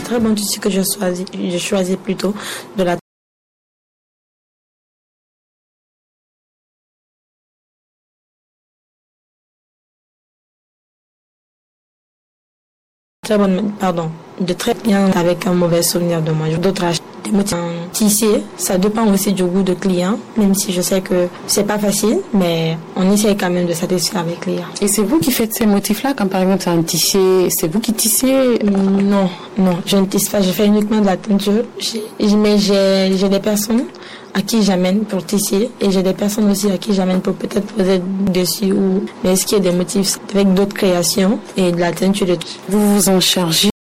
très bon tissu que je choisis plutôt de la très bonne, de très bien avec un mauvais souvenir de moi. D'autres achètent des motifs tissés, ça dépend aussi du goût de client, même si je sais que c'est pas facile, mais on essaye quand même de satisfaire les clients. Et c'est vous qui faites ces motifs-là, comme par exemple c'est un tissé, c'est vous qui tissez? Non, je ne tisse pas, je fais uniquement de la teinture, mais j'ai des personnes à qui j'amène pour tisser et j'ai des personnes aussi à qui j'amène pour peut-être poser dessus mais ce qui est des motifs avec d'autres créations et de la teinture. Vous vous en chargez